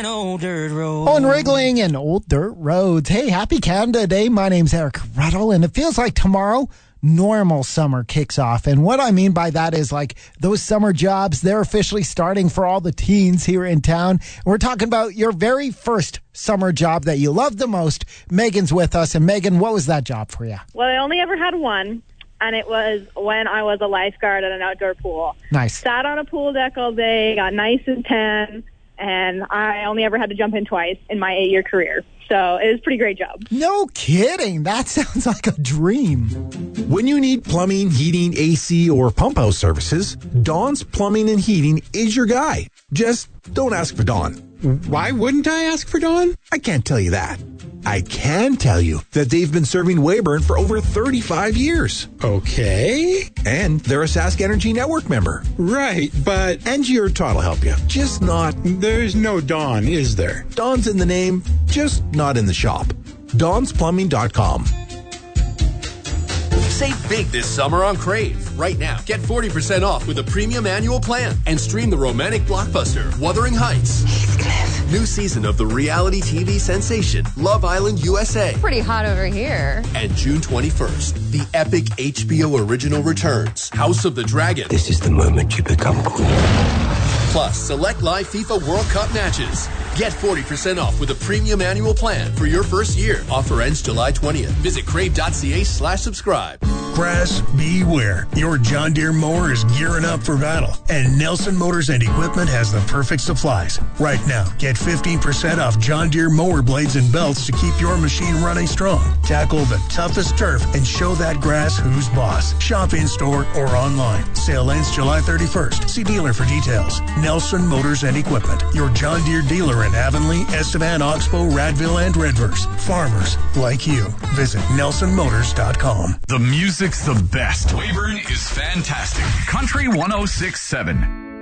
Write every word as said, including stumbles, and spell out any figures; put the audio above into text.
and old dirt roads. On Wriggling and Old Dirt Roads. Hey, happy Canada Day. My name's Eric Ruddle, and it feels like tomorrow normal summer kicks off. And what I mean by that is like those summer jobs, they're officially starting for all the teens here in town. We're talking about your very first summer job that you love the most. Megan's with us. And Megan, what was that job for you? Well, I only ever had one, and it was when I was a lifeguard at an outdoor pool. Nice. Sat on a pool deck all day, got nice and tan, and I only ever had to jump in twice in my eight-year career. So it was a pretty great job. No kidding. That sounds like a dream. When you need plumbing, heating, A C, or pump house services, Dawn's Plumbing and Heating is your guy. Just don't ask for Dawn. Why wouldn't I ask for Dawn? I can't tell you that. I can tell you that they've been serving Weyburn for over thirty-five years. Okay. And they're a Sask Energy Network member. Right, but... Angie or Todd will help you. Just not... There's no Dawn, is there? Dawn's in the name, just not in the shop. Dawn's Plumbing dot com. Save big this summer on Crave. Right now, get forty percent off with a premium annual plan and stream the romantic blockbuster Wuthering Heights. Heathcliff. New season of the reality T V sensation Love Island U S A. Pretty hot over here. And June twenty-first, the epic H B O original returns House of the Dragon. This is the moment you become queen. Plus, select live FIFA World Cup matches. Get forty percent off with a premium annual plan for your first year. Offer ends July twentieth. Visit crave.ca slash subscribe. Grass, beware. Your John Deere mower is gearing up for battle, and Nelson Motors and Equipment has the perfect supplies. Right now, get fifteen percent off John Deere mower blades and belts to keep your machine running strong. Tackle the toughest turf and show that grass who's boss. Shop in-store or online. Sale ends July thirty-first. See dealer for details. Nelson Motors and Equipment, your John Deere dealer in Avonlea, Estevan, Oxbow, Radville, and Redverse. Farmers like you. Visit nelson motors dot com. The music's the best. Weyburn is fantastic. Country one oh six point seven.